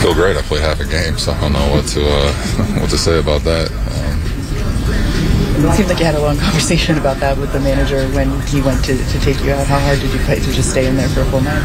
feel great. I played half a game, so I don't know what to say about that. It seemed like you had a long conversation about that with the manager when he went to take you out. How hard did you fight to just stay in there for a full night?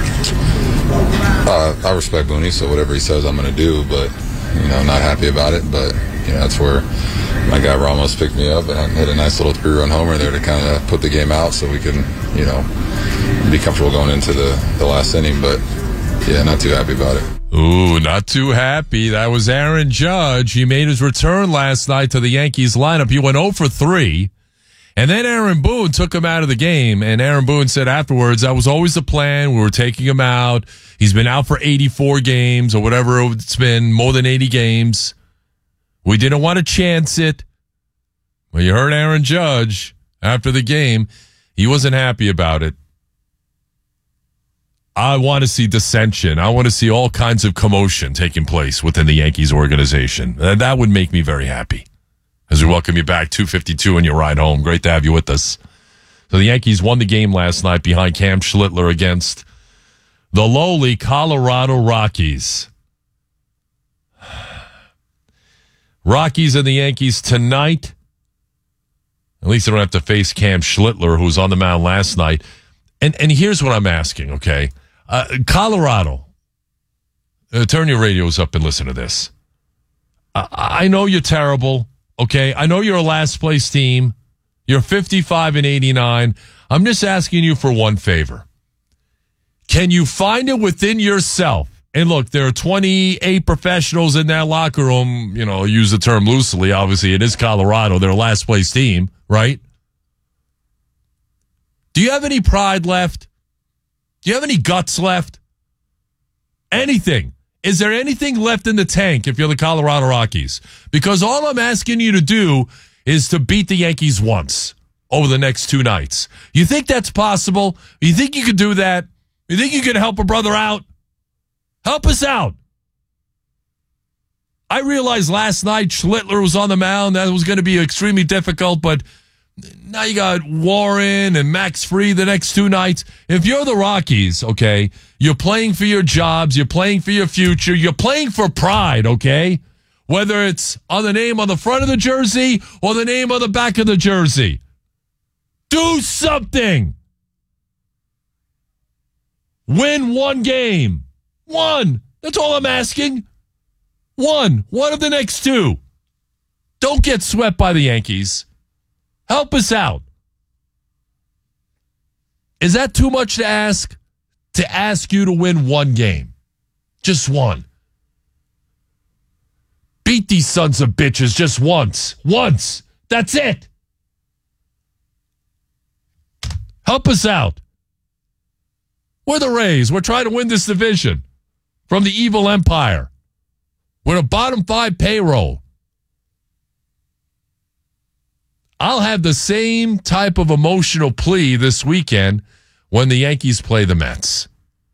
I respect Booney, so whatever he says I'm going to do, but not happy about it. But that's where my guy Ramos picked me up and hit a nice little 3-run homer there to kind of put the game out so we can be comfortable going into the last inning. But yeah, not too happy about it. Ooh, not too happy. That was Aaron Judge. He made his return last night to the Yankees lineup. He went 0 for 3. And then Aaron Boone took him out of the game. And Aaron Boone said afterwards, that was always the plan. We were taking him out. He's been out for 84 games or whatever it's been, more than 80 games. We didn't want to chance it. Well, you heard Aaron Judge after the game. He wasn't happy about it. I want to see dissension. I want to see all kinds of commotion taking place within the Yankees organization. That would make me very happy. As we welcome you back, 2:52 on your ride home. Great to have you with us. So the Yankees won the game last night behind Cam Schlittler against the lowly Colorado Rockies. Rockies and the Yankees tonight. At least they don't have to face Cam Schlittler, who was on the mound last night. And here's what I'm asking, okay? Colorado, turn your radios up and listen to this. I know you're terrible, okay? I know you're a last-place team. You're 55-89. I'm just asking you for one favor. Can you find it within yourself? And look, there are 28 professionals in that locker room. Use the term loosely. Obviously, it is Colorado. They're a last-place team, right? Do you have any pride left? Do you have any guts left? Anything? Is there anything left in the tank if you're the Colorado Rockies? Because all I'm asking you to do is to beat the Yankees once over the next 2 nights. You think that's possible? You think you could do that? You think you could help a brother out? Help us out. I realized last night Schlittler was on the mound. That was going to be extremely difficult, but now you got Warren and Max Fried the next 2 nights. If you're the Rockies, okay, you're playing for your jobs, you're playing for your future, you're playing for pride, okay? Whether it's on the name on the front of the jersey or the name on the back of the jersey. Do something. Win one game. One. That's all I'm asking. One of the next 2. Don't get swept by the Yankees. Help us out. Is that too much to ask? To ask you to win one game? Just one. Beat these sons of bitches just once. Once. That's it. Help us out. We're the Rays. We're trying to win this division from the evil empire. We're a bottom 5 payroll. I'll have the same type of emotional plea this weekend when the Yankees play the Mets.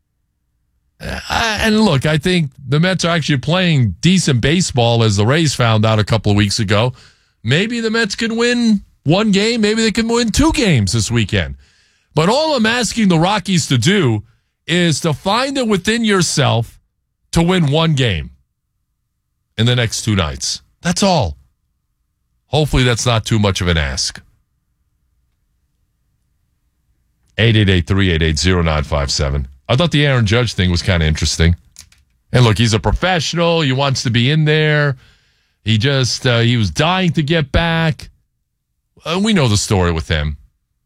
And look, I think the Mets are actually playing decent baseball, as the Rays found out a couple of weeks ago. Maybe the Mets can win one game. Maybe they can win 2 games this weekend. But all I'm asking the Rockies to do is to find it within yourself to win one game in the next 2 nights. That's all. Hopefully that's not too much of an ask. 888-388-0957. I thought the Aaron Judge thing was kind of interesting. And look, he's a professional. He wants to be in there. He was dying to get back. We know the story with him.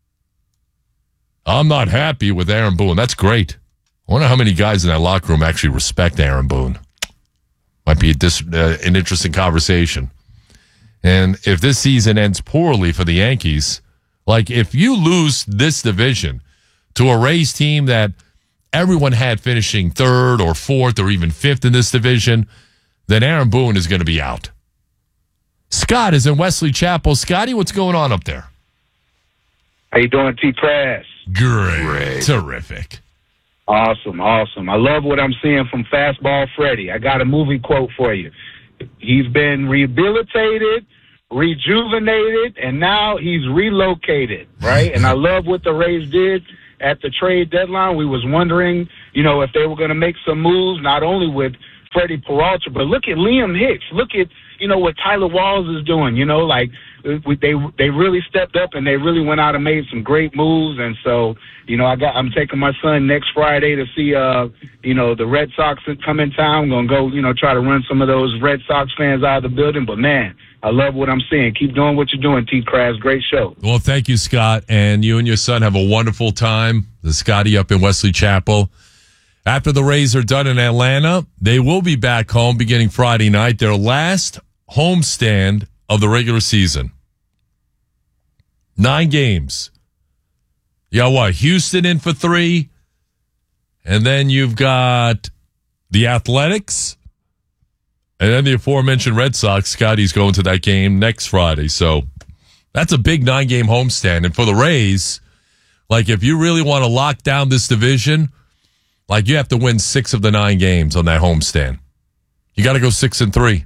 I'm not happy with Aaron Boone. That's great. I wonder how many guys in that locker room actually respect Aaron Boone. Might be an interesting conversation. And if this season ends poorly for the Yankees, like if you lose this division to a Rays team that everyone had finishing 3rd or 4th or even 5th in this division, then Aaron Boone is going to be out. Scott is in Wesley Chapel. Scotty, what's going on up there? How you doing, T-Crash? Great. Terrific. Awesome. I love what I'm seeing from Fastball Freddie. I got a movie quote for you. He's been rehabilitated, rejuvenated, and now he's relocated, right? And I love what the Rays did at the trade deadline. We was wondering, if they were going to make some moves, not only with Freddie Peralta, but look at Liam Hicks. Look at, what Tyler Walls is doing, they really stepped up and they really went out and made some great moves. And so, I'm taking my son next Friday to see, the Red Sox come in town. I'm going to go, try to run some of those Red Sox fans out of the building. But man, I love what I'm seeing. Keep doing what you're doing, T. Krabs. Great show. Well, thank you, Scott. And you and your son have a wonderful time. The Scotty up in Wesley Chapel. After the Rays are done in Atlanta, they will be back home beginning Friday night, their last homestand of the regular season. 9 games. You got what? Houston in for 3. And then you've got the Athletics. And then the aforementioned Red Sox. Scotty's going to that game next Friday. So that's a big 9-game homestand. And for the Rays, if you really want to lock down this division, you have to win 6 of the 9 games on that homestand. You got to go 6-3.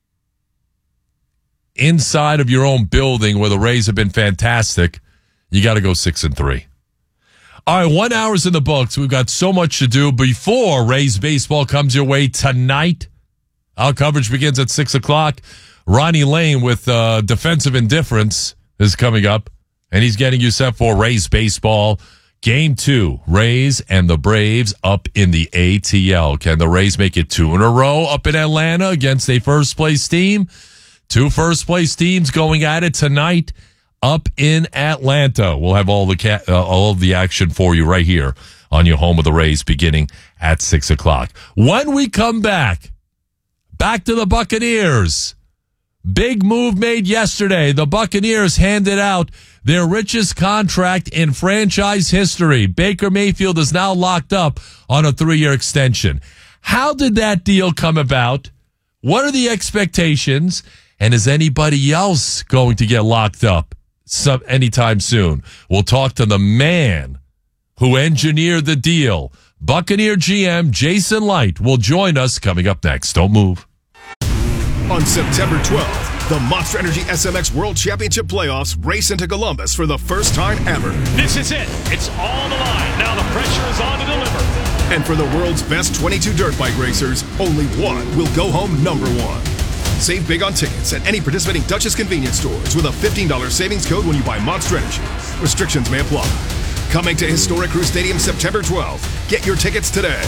Inside of your own building where the Rays have been fantastic, you got to go 6-3. All right, 1 hour's in the books. We've got so much to do before Rays baseball comes your way tonight. Our coverage begins at 6 o'clock. Ronnie Lane with Defensive Indifference is coming up, and he's getting you set for Rays baseball. Game 2, Rays and the Braves up in the ATL. Can the Rays make it 2 in a row up in Atlanta against a first-place team? 2 first-place teams going at it tonight up in Atlanta. We'll have all of the action for you right here on your home of the Rays beginning at 6 o'clock. When we come back to the Buccaneers. Big move made yesterday. The Buccaneers handed out their richest contract in franchise history. Baker Mayfield is now locked up on a 3-year extension. How did that deal come about? What are the expectations? And is anybody else going to get locked up anytime soon? We'll talk to the man who engineered the deal. Buccaneer GM Jason Licht will join us coming up next. Don't move. On September 12th, the Monster Energy SMX World Championship Playoffs race into Columbus for the first time ever. This is it. It's all the line. Now the pressure is on to deliver. And for the world's best 22 dirt bike racers, only one will go home number 1. Save big on tickets at any participating Dutchess convenience stores with a $15 savings code when you buy Monster Energy. Restrictions may apply. Coming to Historic Crew Stadium September 12th. Get your tickets today.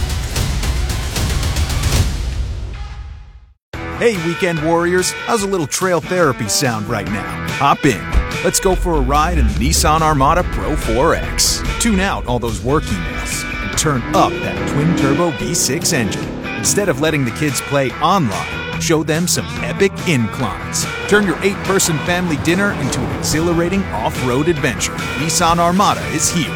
Hey, weekend warriors, how's a little trail therapy sound right now? Hop in. Let's go for a ride in the Nissan Armada Pro 4X. Tune out all those work emails and turn up that twin-turbo V6 engine. Instead of letting the kids play online, show them some epic inclines. Turn your 8-person family dinner into an exhilarating off-road adventure. Nissan Armada is here.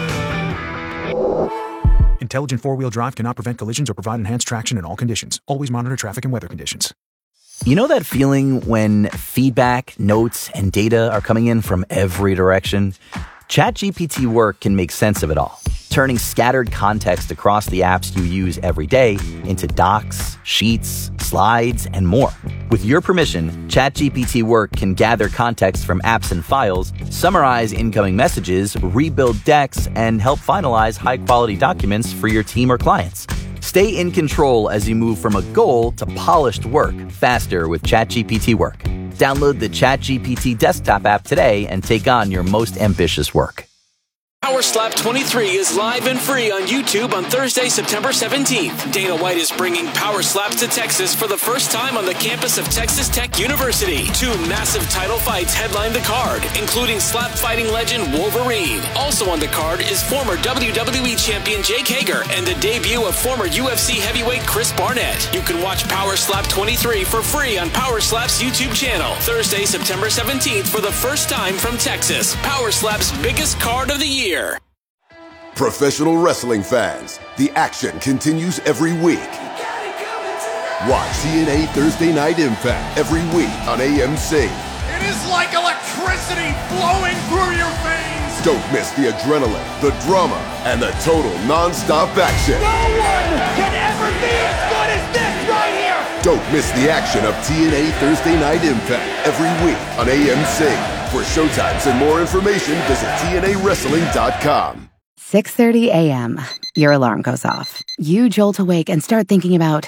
Intelligent four-wheel drive cannot prevent collisions or provide enhanced traction in all conditions. Always monitor traffic and weather conditions. You know that feeling when feedback, notes, and data are coming in from every direction? ChatGPT Work can make sense of it all, turning scattered context across the apps you use every day into docs, sheets, slides, and more. With your permission, ChatGPT Work can gather context from apps and files, summarize incoming messages, rebuild decks, and help finalize high-quality documents for your team or clients. Stay in control as you move from a goal to polished work faster with ChatGPT Work. Download the ChatGPT desktop app today and take on your most ambitious work. Power Slap 23 is live and free on YouTube on Thursday, September 17th. Dana White is bringing Power Slaps to Texas for the first time on the campus of Texas Tech University. 2 massive title fights headline the card, including slap fighting legend Wolverine. Also on the card is former WWE champion Jake Hager and the debut of former UFC heavyweight Chris Barnett. You can watch Power Slap 23 for free on Power Slap's YouTube channel. Thursday, September 17th for the first time from Texas. Power Slap's biggest card of the year. Professional wrestling fans, the action continues every week. Watch TNA Thursday Night Impact every week on AMC. It is like electricity flowing through your veins. Don't miss the adrenaline, the drama, and the total non-stop action. No one can ever be as good as this right here. Don't miss the action of TNA Thursday Night Impact every week on AMC. For showtimes and more information, visit TNAWrestling.com. 6:30 a.m. Your alarm goes off. You jolt awake and start thinking about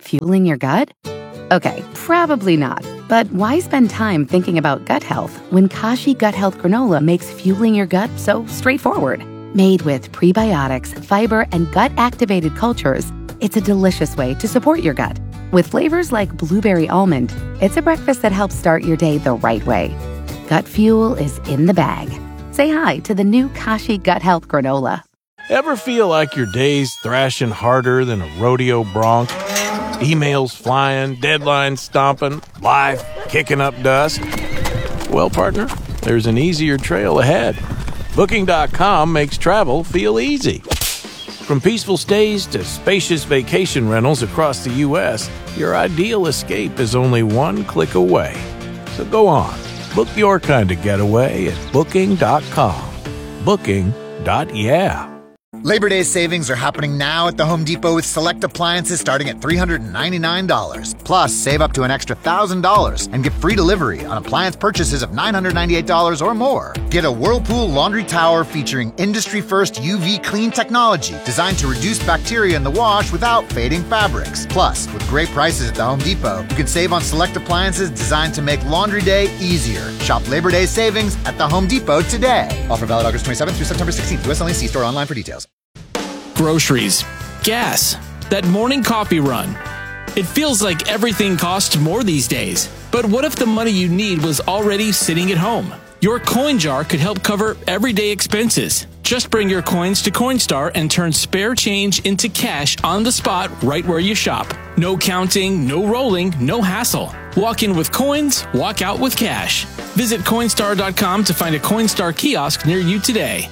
Fueling your gut? Okay, probably not. But why spend time thinking about gut health when Kashi Gut Health Granola makes fueling your gut so straightforward? Made with prebiotics, fiber, and gut-activated cultures, it's a delicious way to support your gut. With flavors like blueberry almond, it's a breakfast that helps start your day the right way. Gut fuel is in the bag. Say hi to the new Kashi Gut Health Granola. Ever feel like your day's thrashing harder than a rodeo bronc? Emails flying, deadlines stomping, life kicking up dust? Well, partner, there's an easier trail ahead. Booking.com makes travel feel easy. From peaceful stays to spacious vacation rentals across the U.S., your ideal escape is only one click away. So go on, book your kind of getaway at Booking.com. Booking.yeah. Labor Day savings are happening now at the Home Depot with select appliances starting at $399. Plus, save up to an extra $1,000 and get free delivery on appliance purchases of $998 or more. Get a Whirlpool laundry tower featuring industry-first UV clean technology designed to reduce bacteria in the wash without fading fabrics. Plus, with great prices at the Home Depot, you can save on select appliances designed to make laundry day easier. Shop Labor Day savings at the Home Depot today. Offer valid August 27th through September 16th. U.S. only. See store online for details. Groceries, gas, that morning coffee run. It feels like everything costs more these days. But what if the money you need was already sitting at home? Your coin jar could help cover everyday expenses. Just bring your coins to Coinstar and turn spare change into cash on the spot right where you shop. No counting, no rolling, no hassle. Walk in with coins, walk out with cash. Visit Coinstar.com to find a Coinstar kiosk near you today.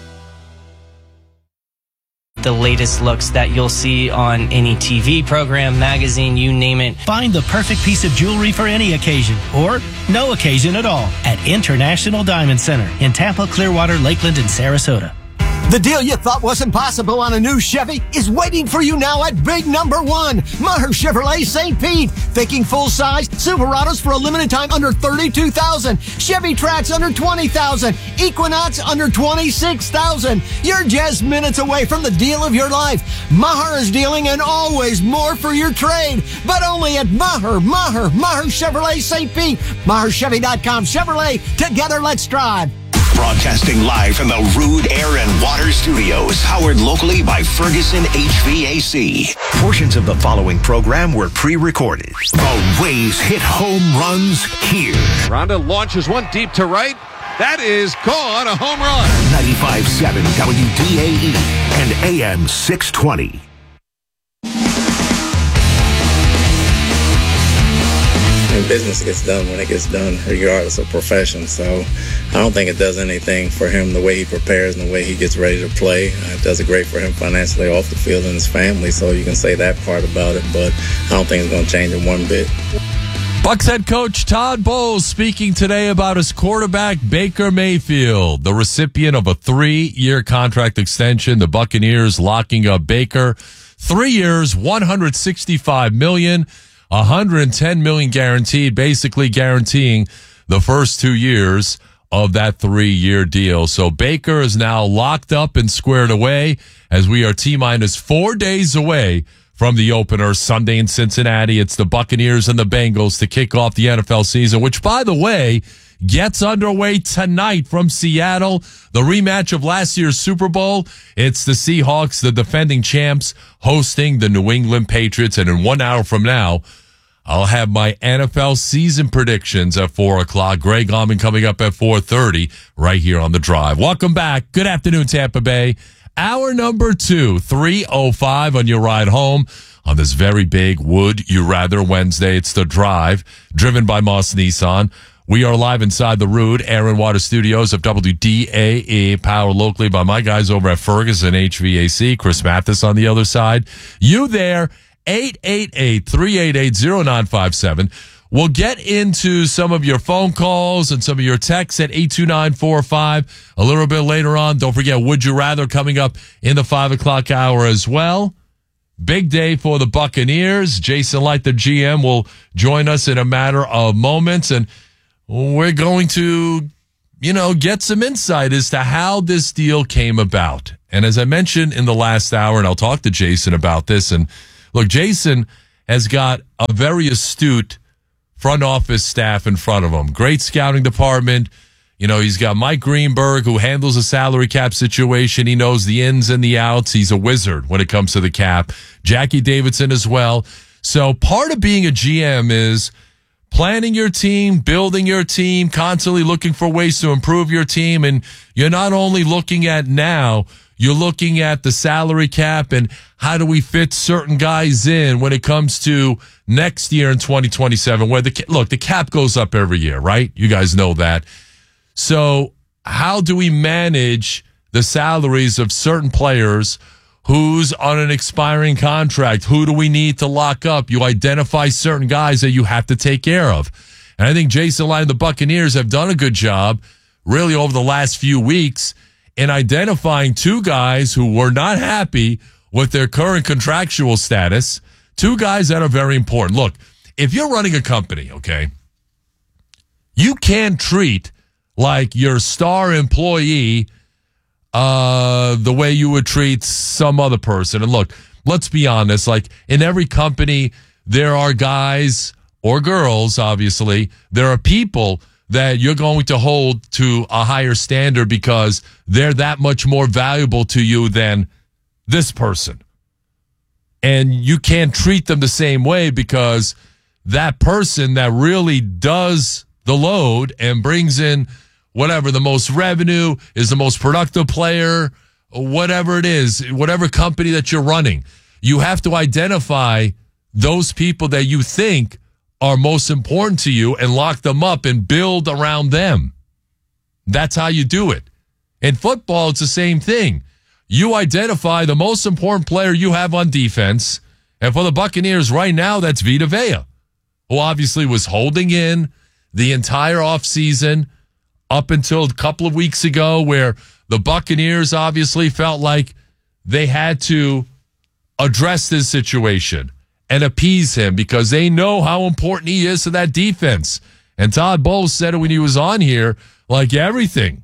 The latest looks that you'll see on any TV program, magazine, you name it. Find the perfect piece of jewelry for any occasion, or no occasion at all, at International Diamond Center in Tampa, Clearwater, Lakeland, and Sarasota. The deal you thought was impossible on a new Chevy is waiting for you now at big number one, Maher Chevrolet St. Pete. Thinking full-size Silverados for a limited time under $32,000, Chevy Trax under $20,000, Equinox under $26,000. You're just minutes away from the deal of your life. Maher is dealing and always more for your trade, but only at Maher Chevrolet St. Pete. MaherChevy.com. Chevrolet, together let's drive. Broadcasting live from the Rude Air and Water Studios, powered locally by Ferguson HVAC. Portions of the following program were pre-recorded. The Rays hit home runs here. Ronda launches one deep to right. That is gone, a home run. 95.7 WDAE and AM 620. And business gets done when it gets done, regardless of profession. So I don't think it does anything for him the way he prepares and the way he gets ready to play. It does it great for him financially off the field and his family, so you can say that part about it, but I don't think it's going to change it one bit. Bucs head coach Todd Bowles speaking today about his quarterback Baker Mayfield, the recipient of a 3-year contract extension. The Buccaneers locking up Baker. 3 years, $165 million. $110 million guaranteed, basically guaranteeing the first 2 years of that 3-year deal. So Baker is now locked up and squared away as we are T-minus 4 days away from the opener Sunday in Cincinnati. It's the Buccaneers and the Bengals to kick off the NFL season, which, by the way, gets underway tonight from Seattle. The rematch of last year's Super Bowl. It's the Seahawks, the defending champs, hosting the New England Patriots. And in 1 hour from now, I'll have my NFL season predictions at 4 o'clock. Greg Allman coming up at 4:30 right here on The Drive. Welcome back. Good afternoon, Tampa Bay. Hour number 2, 3:05 on your ride home on this very big Would You Rather Wednesday. It's The Drive, driven by Moss Nissan. We are live inside the Rude Air and Water Studios of WDAE, powered locally by my guys over at Ferguson HVAC. Chris Mathis on the other side. You there, 888-388-0957. We'll get into some of your phone calls and some of your texts at 82945 a little bit later on. Don't forget, Would You Rather coming up in the 5 o'clock hour as well. Big day for the Buccaneers. Jason Light, the GM, will join us in a matter of moments, and we're going to, get some insight as to how this deal came about. And as I mentioned in the last hour, and I'll talk to Jason about this, and look, Jason has got a very astute front office staff in front of him. Great scouting department. You know, he's got Mike Greenberg, who handles the salary cap situation. He knows the ins and the outs. He's a wizard when it comes to the cap. Jackie Davidson as well. So part of being a GM is planning your team, building your team, constantly looking for ways to improve your team. And you're not only looking at now, you're looking at the salary cap and how do we fit certain guys in when it comes to next year in 2027, where the cap goes up every year, right? You guys know that. So how do we manage the salaries of certain players? Who's on an expiring contract? Who do we need to lock up? You identify certain guys that you have to take care of. And I think Jason Licht and the Buccaneers have done a good job really over the last few weeks in identifying two guys who were not happy with their current contractual status, two guys that are very important. Look, if you're running a company, okay, you can't treat like your star employee the way you would treat some other person. And look, let's be honest, like in every company, there are guys or girls, obviously, there are people that you're going to hold to a higher standard because they're that much more valuable to you than this person. And you can't treat them the same way because that person that really does the load and brings in whatever, the most revenue, is the most productive player, whatever it is, whatever company that you're running, you have to identify those people that you think are most important to you and lock them up and build around them. That's how you do it. In football, it's the same thing. You identify the most important player you have on defense, and for the Buccaneers right now, that's Vita Vea, who obviously was holding in the entire offseason up until a couple of weeks ago, where the Buccaneers obviously felt like they had to address this situation and appease him because they know how important he is to that defense. And Todd Bowles said it when he was on here, like everything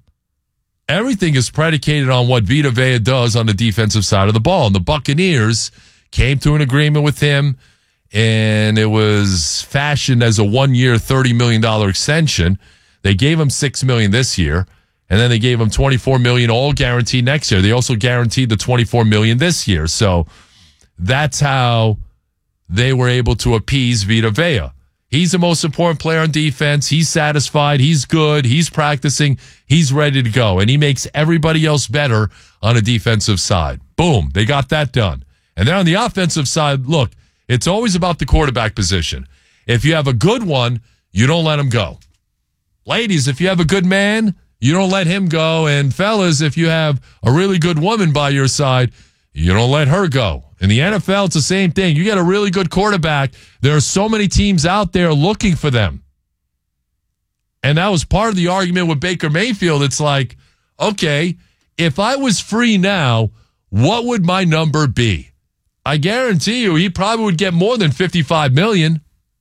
is predicated on what Vita Vea does on the defensive side of the ball. And the Buccaneers came to an agreement with him, and it was fashioned as a 1-year, $30 million extension. They gave him $6 million this year, and then they gave him $24 million all guaranteed next year. They also guaranteed the $24 million this year. So that's how they were able to appease Vita Vea. He's the most important player on defense. He's satisfied. He's good. He's practicing. He's ready to go. And he makes everybody else better on a defensive side. Boom. They got that done. And then on the offensive side, look, it's always about the quarterback position. If you have a good one, you don't let him go. Ladies, if you have a good man, you don't let him go. And fellas, if you have a really good woman by your side, you don't let her go. In the NFL, it's the same thing. You get a really good quarterback. There are so many teams out there looking for them. And that was part of the argument with Baker Mayfield. It's like, okay, if I was free now, what would my number be? I guarantee you he probably would get more than $55 million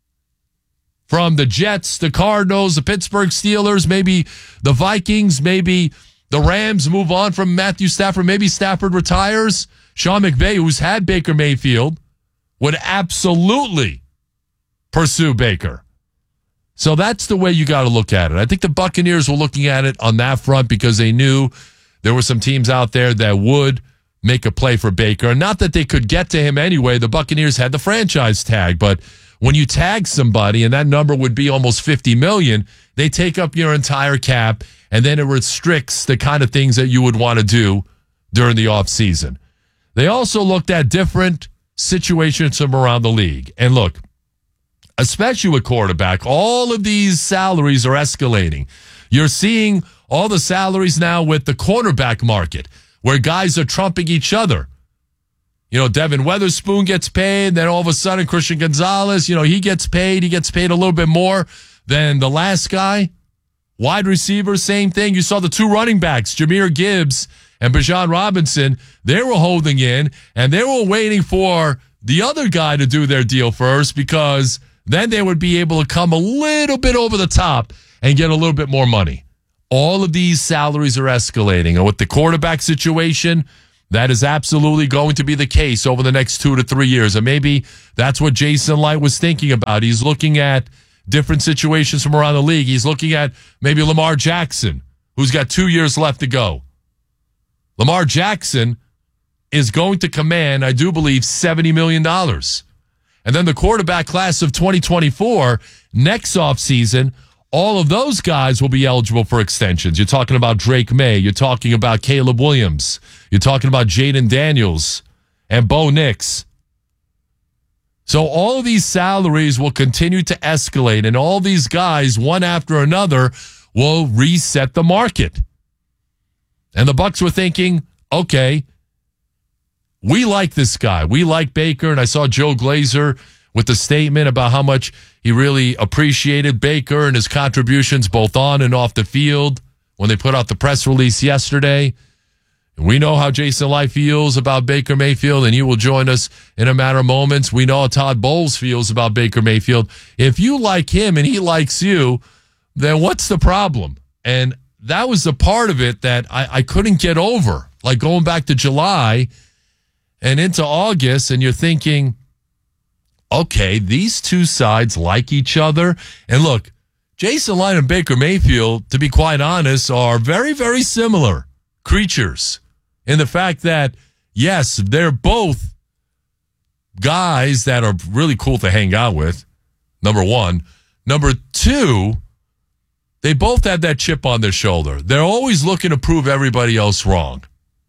from the Jets, the Cardinals, the Pittsburgh Steelers, maybe the Vikings, maybe the Rams move on from Matthew Stafford. Maybe Stafford retires. Sean McVay, who's had Baker Mayfield, would absolutely pursue Baker. So that's the way you got to look at it. I think the Buccaneers were looking at it on that front because they knew there were some teams out there that would make a play for Baker. And not that they could get to him anyway. The Buccaneers had the franchise tag. But when you tag somebody, and that number would be almost $50 million, they take up your entire cap, and then it restricts the kind of things that you would want to do during the offseason. They also looked at different situations from around the league. And look, especially with quarterback, all of these salaries are escalating. You're seeing all the salaries now with the cornerback market, where guys are trumping each other. You know, Devin Weatherspoon gets paid, then all of a sudden Christian Gonzalez, he gets paid. He gets paid a little bit more than the last guy. Wide receivers, same thing. You saw the two running backs, Jahmyr Gibbs and Bijan Robinson. They were holding in, and they were waiting for the other guy to do their deal first, because then they would be able to come a little bit over the top and get a little bit more money. All of these salaries are escalating. And with the quarterback situation, That is absolutely going to be the case over the next 2 to 3 years. And maybe that's what Jason Light was thinking about. He's looking at different situations from around the league. He's looking at maybe Lamar Jackson, who's got 2 years left to go. Lamar Jackson is going to command, I do believe, $70 million. And then the quarterback class of 2024, next offseason, all of those guys will be eligible for extensions. You're talking about Drake May. You're talking about Caleb Williams. You're talking about Jaden Daniels and Bo Nix. So all of these salaries will continue to escalate, and all these guys, one after another, will reset the market. And the Bucs were thinking, okay, we like this guy. We like Baker, and I saw Joe Glazer with the statement about how much he really appreciated Baker and his contributions both on and off the field when they put out the press release yesterday. And we know how Jason Light feels about Baker Mayfield, and he will join us in a matter of moments. We know how Todd Bowles feels about Baker Mayfield. If you like him and he likes you, then what's the problem? And that was the part of it that I couldn't get over. Like going back to July and into August, and you're thinking, okay, these two sides like each other. And look, Jason Light and Baker Mayfield, to be quite honest, are very, very similar creatures in the fact that, yes, they're both guys that are really cool to hang out with, number one. Number two, they both have that chip on their shoulder. They're always looking to prove everybody else wrong.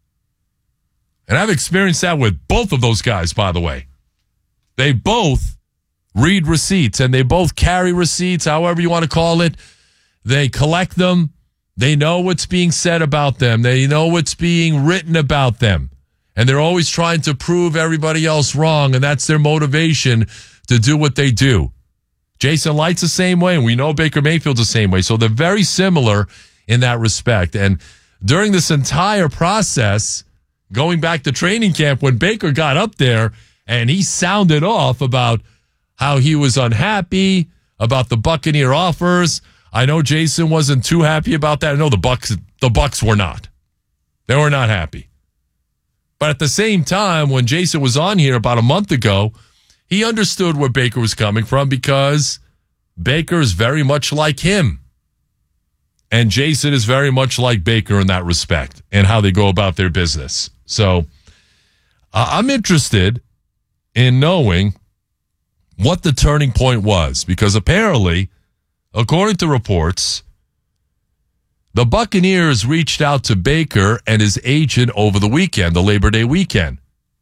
And I've experienced that with both of those guys, by the way. They both read receipts, and they both carry receipts, however you want to call it. They collect them. They know what's being said about them. They know what's being written about them. And they're always trying to prove everybody else wrong, and that's their motivation to do what they do. Jason Light's the same way, and we know Baker Mayfield's the same way. So they're very similar in that respect. And during this entire process, going back to training camp, when Baker got up there and he sounded off about how he was unhappy about the Buccaneer offers, I know Jason wasn't too happy about that. I know the Bucs were not. They were not happy. But at the same time, when Jason was on here about a month ago, he understood where Baker was coming from because Baker is very much like him. And Jason is very much like Baker in that respect and how they go about their business. So I'm interested in knowing what the turning point was, because apparently, according to reports, the Buccaneers reached out to Baker and his agent over the weekend, the Labor Day weekend.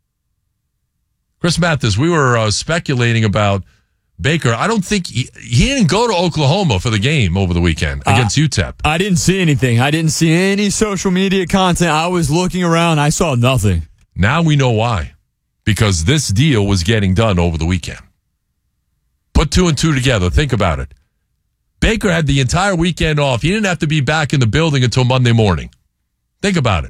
Chris Mathis, we were speculating about Baker. I don't think he didn't go to Oklahoma for the game over the weekend against UTEP. I didn't see anything. I didn't see any social media content. I was looking around. I saw nothing. Now we know why. Because this deal was getting done over the weekend. Put two and two together. Think about it. Baker had the entire weekend off. He didn't have to be back in the building until Monday morning. Think about it.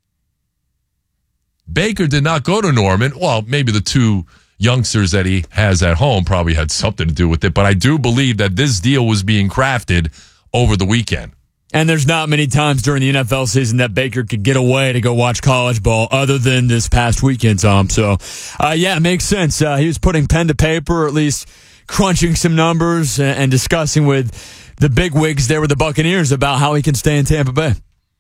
Baker did not go to Norman. Well, maybe the two youngsters that he has at home probably had something to do with it, but I do believe that this deal was being crafted over the weekend. And there's not many times during the NFL season that Baker could get away to go watch college ball other than this past weekend, Tom. So, yeah, it makes sense. He was putting pen to paper, or at least crunching some numbers and discussing with the bigwigs there with the Buccaneers about how he can stay in Tampa Bay.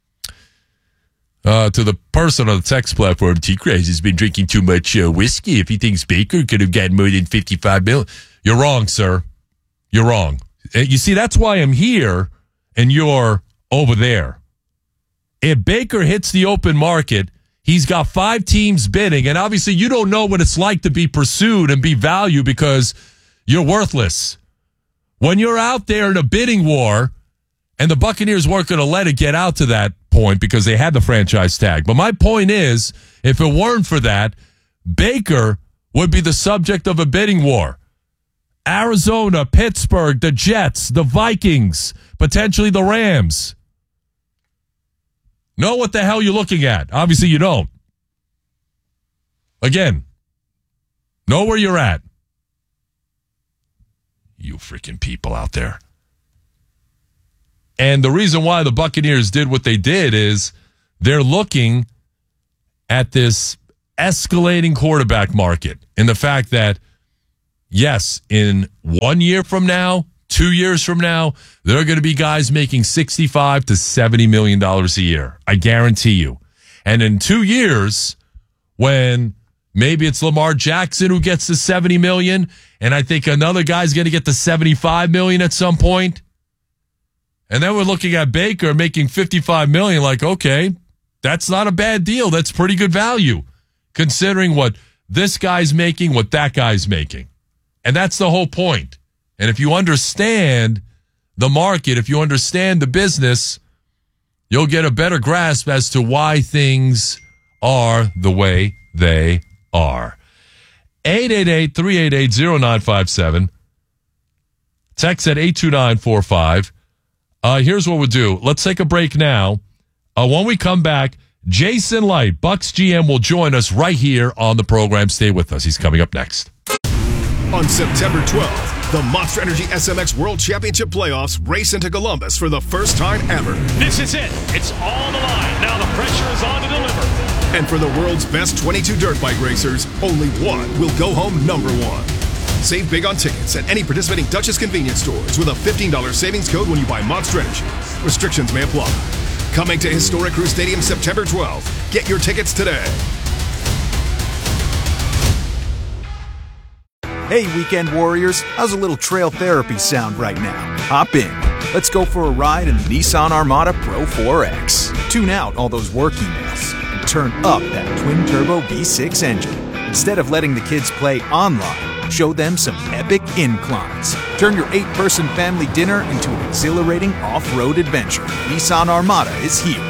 To the person on the text platform, T-Crazy's been drinking too much whiskey if he thinks Baker could have gotten more than $55 million. You're wrong, sir. You're wrong. You see, that's why I'm here and you're over there. If Baker hits the open market, he's got 5 teams bidding, and obviously you don't know what it's like to be pursued and be valued because you're worthless. When you're out there in a bidding war, and the Buccaneers weren't going to let it get out to that point because they had the franchise tag. But my point is, if it weren't for that, Baker would be the subject of a bidding war. Arizona, Pittsburgh, the Jets, the Vikings, potentially the Rams. Know what the hell you're looking at. Obviously, you don't. Again, know where you're at. You freaking people out there. And the reason why the Buccaneers did what they did is they're looking at this escalating quarterback market and the fact that, yes, in 1 year from now, 2 years from now, there are going to be guys making $65 to $70 million a year. I guarantee you. And in 2 years, when maybe it's Lamar Jackson who gets the $70 million, and I think another guy's going to get the $75 million at some point, and then we're looking at Baker making $55 million, like, okay, that's not a bad deal. That's pretty good value, considering what this guy's making, what that guy's making. And that's the whole point. And if you understand the market, if you understand the business, you'll get a better grasp as to why things are the way they are. 888-388-0957. Text at 82945. Here's what we'll do. Let's take a break now. When we come back, Jason Light, Bucks GM, will join us right here on the program. Stay with us. He's coming up next. On September 12th, the Monster Energy SMX World Championship Playoffs race into Columbus for the first time ever. This is it. It's all the line. Now the pressure is on to deliver. And for the world's best 22 dirt bike racers, only one will go home number one. Save big on tickets at any participating Dutchess convenience stores with a $15 savings code when you buy Monster Energy. Restrictions may apply. Coming to Historic Crew Stadium September 12th. Get your tickets today. Hey, weekend warriors, how's a little trail therapy sound right now? Hop in. Let's go for a ride in the Nissan Armada Pro 4X. Tune out all those work emails and turn up that twin-turbo V6 engine. Instead of letting the kids play online, show them some epic inclines. Turn your 8-person family dinner into an exhilarating off-road adventure. Nissan Armada is here.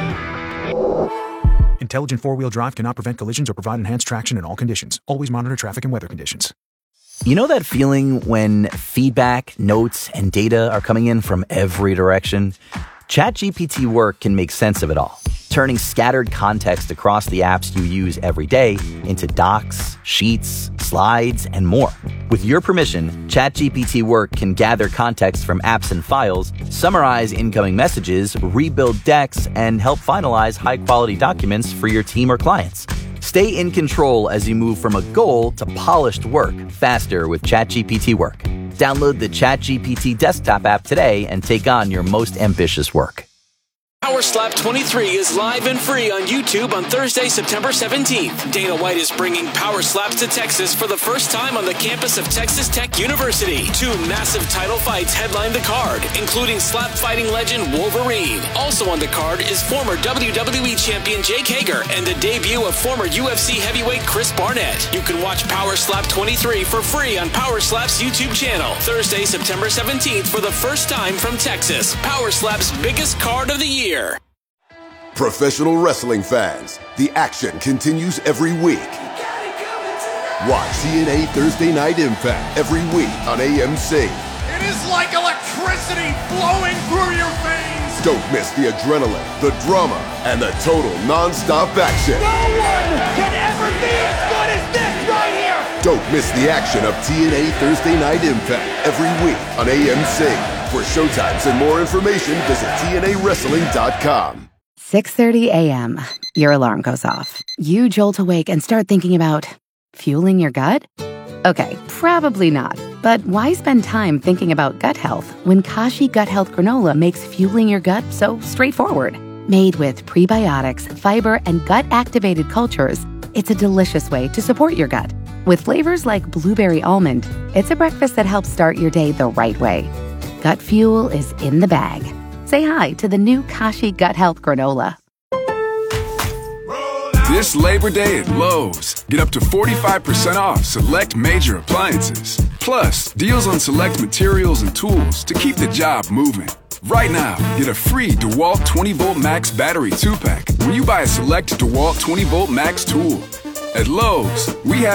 Intelligent four-wheel drive cannot prevent collisions or provide enhanced traction in all conditions. Always monitor traffic and weather conditions. You know that feeling when feedback, notes, and data are coming in from every direction? ChatGPT Work can make sense of it all, turning scattered context across the apps you use every day into docs, sheets, slides, and more. With your permission, ChatGPT Work can gather context from apps and files, summarize incoming messages, rebuild decks, and help finalize high-quality documents for your team or clients. Stay in control as you move from a goal to polished work faster with ChatGPT Work. Download the ChatGPT desktop app today and take on your most ambitious work. Power Slap 23 is live and free on YouTube on Thursday, September 17th. Dana White is bringing Power Slaps to Texas for the first time on the campus of Texas Tech University. 2 massive title fights headline the card, including slap fighting legend Wolverine. Also on the card is former WWE champion Jake Hager and the debut of former UFC heavyweight Chris Barnett. You can watch Power Slap 23 for free on Power Slap's YouTube channel. Thursday, September 17th for the first time from Texas. Power Slap's biggest card of the year. Professional wrestling fans, the action continues every week. Watch TNA Thursday Night Impact every week on AMC. It is like electricity flowing through your veins. Don't miss the adrenaline, the drama, and the total non-stop action. No one can ever be as good as this right here. Don't miss the action of TNA Thursday Night Impact every week on AMC. For showtimes and more information, visit TNAWrestling.com. 6:30 a.m. Your alarm goes off. You jolt awake and start thinking about fueling your gut? Okay, probably not. But why spend time thinking about gut health when Kashi Gut Health Granola makes fueling your gut so straightforward? Made with prebiotics, fiber, and gut-activated cultures, it's a delicious way to support your gut. With flavors like blueberry almond, it's a breakfast that helps start your day the right way. Gut fuel is in the bag. Say hi to the new Kashi Gut Health Granola. This Labor Day at Lowe's, get up to 45% off select major appliances. Plus, deals on select materials and tools to keep the job moving. Right now, get a free DeWalt 20-Volt Max Battery 2-pack when you buy a select DeWalt 20-Volt Max tool. At Lowe's, we have